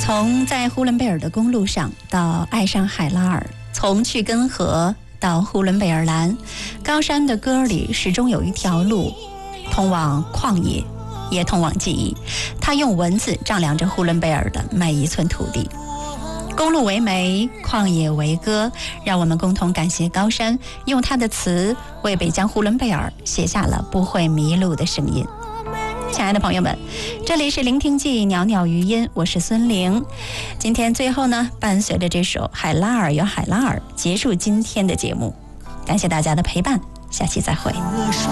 从在呼伦贝尔的公路上到爱上海拉尔，从去根河到呼伦贝尔兰，高山的歌里始终有一条路通往旷野，也通往记忆。它用文字丈量着呼伦贝尔的每一寸土地。公路为媒，旷野为歌，让我们共同感谢高山，用他的词为北疆呼伦贝尔写下了不会迷路的声音。亲爱的朋友们，这里是聆听记袅袅余音，我是孙玲。今天最后呢，伴随着这首《海拉尔有海拉尔》结束今天的节目，感谢大家的陪伴，下期再会。